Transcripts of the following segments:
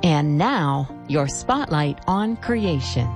And now, your spotlight on creation.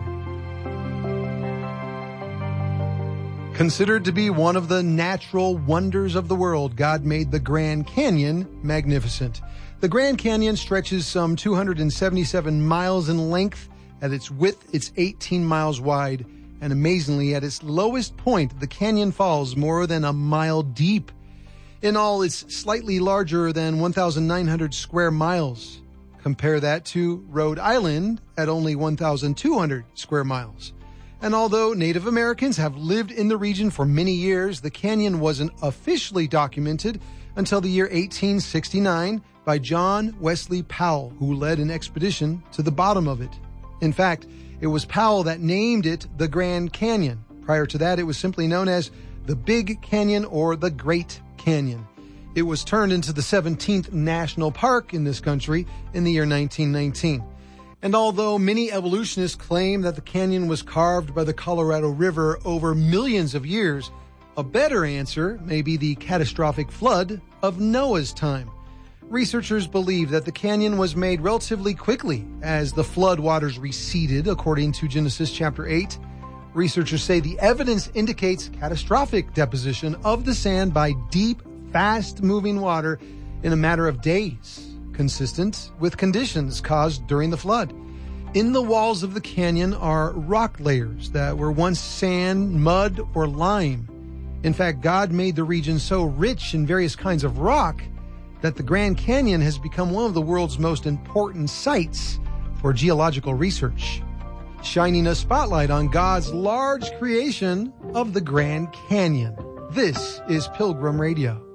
Considered to be one of the natural wonders of the world, God made the Grand Canyon magnificent. The Grand Canyon stretches some 277 miles in length. At its width, it's 18 miles wide. And amazingly, at its lowest point, the canyon falls more than a mile deep. In all, it's slightly larger than 1,900 square miles. Compare that to Rhode Island at only 1,200 square miles. And although Native Americans have lived in the region for many years, the canyon wasn't officially documented until the year 1869 by John Wesley Powell, who led an expedition to the bottom of it. In fact, it was Powell that named it the Grand Canyon. Prior to that, it was simply known as the Big Canyon or the Great Canyon. It was turned into the 17th national park in this country in the year 1919. And although many evolutionists claim that the canyon was carved by the Colorado River over millions of years, a better answer may be the catastrophic flood of Noah's time. Researchers believe that the canyon was made relatively quickly as the flood waters receded, according to Genesis chapter 8. Researchers say the evidence indicates catastrophic deposition of the sand by deep, fast-moving water in a matter of days, consistent with conditions caused during the flood. In the walls of the canyon are rock layers that were once sand, mud, or lime. In fact, God made the region so rich in various kinds of rock that the Grand Canyon has become one of the world's most important sites for geological research, shining a spotlight on God's large creation of the Grand Canyon. This is Pilgrim Radio.